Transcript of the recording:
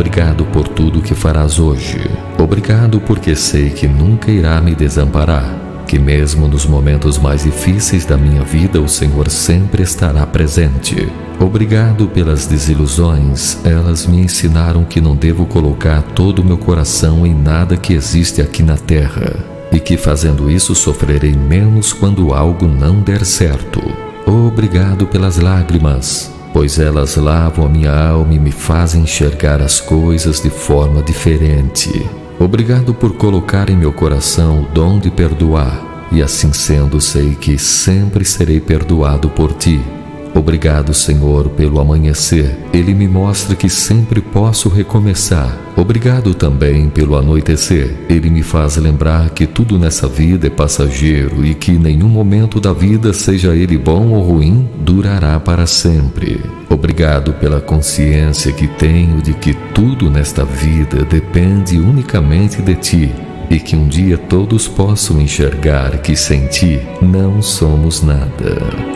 Obrigado por tudo que farás hoje. Obrigado porque sei que nunca irá me desamparar, que mesmo nos momentos mais difíceis da minha vida o Senhor sempre estará presente. Obrigado pelas desilusões, elas me ensinaram que não devo colocar todo o meu coração em nada que existe aqui na terra, e que fazendo isso sofrerei menos quando algo não der certo. Obrigado pelas lágrimas, pois elas lavam a minha alma e me fazem enxergar as coisas de forma diferente. Obrigado por colocar em meu coração o dom de perdoar, e assim sendo sei que sempre serei perdoado por Ti. Obrigado, Senhor, pelo amanhecer. Ele me mostra que sempre posso recomeçar. Obrigado também pelo anoitecer. Ele me faz lembrar que tudo nessa vida é passageiro e que nenhum momento da vida, seja ele bom ou ruim, durará para sempre. Obrigado pela consciência que tenho de que tudo nesta vida depende unicamente de Ti, e que um dia todos possam enxergar que sem Ti não somos nada.